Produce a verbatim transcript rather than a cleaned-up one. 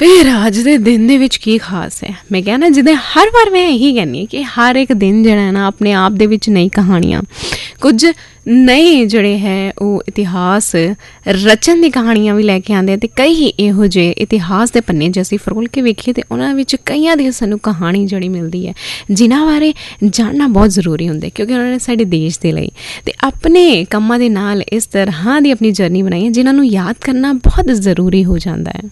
ਫਿਰ ਅੱਜ ਦੇ ਦਿਨ ਦੇ ਵਿੱਚ ਕੀ ਖਾਸ ਹੈ? ਮੈਂ ਕਿਹਾ ਨਾ, ਜਿੱਦਾਂ ਹਰ ਵਾਰ ਮੈਂ ਇਹੀ ਕਹਿੰਦੀ ਹਾਂ ਕਿ ਹਰ ਇੱਕ ਦਿਨ ਜਿਹੜਾ ਹੈ ਨਾ ਆਪਣੇ ਆਪ ਦੇ ਵਿੱਚ ਨਈ ਕਹਾਣੀਆਂ, ਕੁਝ ਨਏ ਜਿਹੜੇ ਹੈ ਉਹ ਇਤਿਹਾਸ ਰਚਨ ਦੀ ਕਹਾਣੀਆਂ ਵੀ ਲੈ ਕੇ ਆਉਂਦੇ ਆ। ਅਤੇ ਕਈ ਇਹੋ ਜਿਹੇ ਇਤਿਹਾਸ ਦੇ ਪੰਨੇ ਜੇ ਅਸੀਂ ਫਰੋਲ ਕੇ ਵੇਖੀਏ ਤਾਂ ਉਹਨਾਂ ਵਿੱਚ ਕਈਆਂ ਦੀ ਸਾਨੂੰ ਕਹਾਣੀ ਜਿਹੜੀ ਮਿਲਦੀ ਹੈ, ਜਿਨ੍ਹਾਂ ਬਾਰੇ ਜਾਣਨਾ ਬਹੁਤ ਜ਼ਰੂਰੀ ਹੁੰਦਾ, ਕਿਉਂਕਿ ਉਹਨਾਂ ਨੇ ਸਾਡੇ ਦੇਸ਼ ਦੇ ਲਈ ਅਤੇ ਆਪਣੇ ਕੰਮਾਂ ਦੇ ਨਾਲ ਇਸ ਤਰ੍ਹਾਂ ਦੀ ਆਪਣੀ ਜਰਨੀ ਬਣਾਈ ਹੈ ਜਿਨ੍ਹਾਂ ਨੂੰ ਯਾਦ ਕਰਨਾ ਬਹੁਤ ਜ਼ਰੂਰੀ ਹੋ ਜਾਂਦਾ ਹੈ।